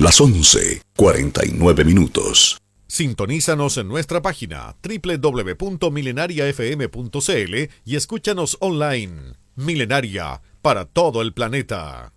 Las 11:49. Sintonízanos en nuestra página www.milenariafm.cl y escúchanos online. Milenaria, para todo el planeta.